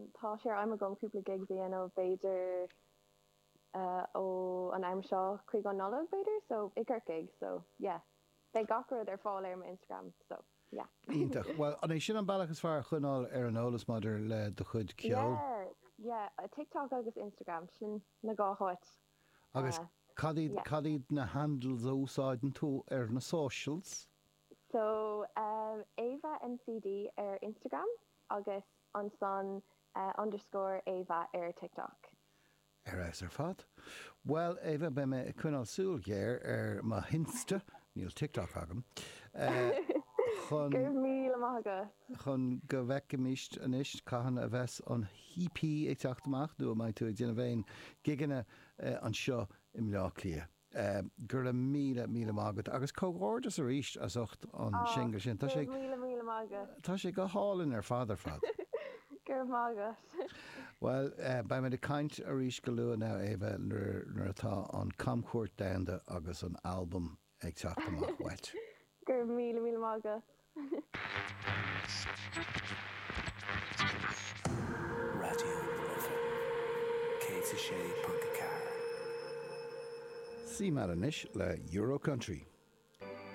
tá sé I'm a gom cúpla gigs ó Beiidir ó an aim seo chuig an nula Beiidir, so icar gig, so yeah. They gachar ar fáil ar my Instagram, so yeah. Ítach. Well, an é sin an bailachas fear chunáil ar an ólas maidir le do chud ceol. Yeah, TikTok agus Instagram sin na gáthait. Agus cadíd na handles úsáidan tú ar na socials? So, Ava MCD ar Instagram, agus an son _ Ava ar TikTok. Ar fad? Well, Ava, be me chunáil súil géir ar má hinsta, níl TikTok agam. Gurb míle maithe. Chun go bhheicimist anis caihan a bheits an hippí ag teachtamach, dú mai tú ag déanana bhéin giganna an seo im lá clia. Gur le míle mágad agus cógórdas a ríist as ocht an single sin. Tá sé míle mágad. Tá sé go hálinn ar fad. Gur mágad. Well, ba me de caint a ríist go luúa ná Ava nuair atá an camcuairt damhanda agus an album ag teachtamach wet. Gur míle mágad. Radio Cé sé Punta Cara. Sí mar anis le Euro Country.